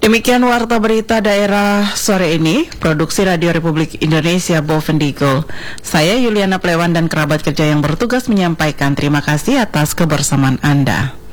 Demikian Warta Berita Daerah sore ini, Produksi Radio Republik Indonesia Bovendigul. Saya Yuliana Plewan dan kerabat kerja yang bertugas menyampaikan terima kasih atas kebersamaan Anda.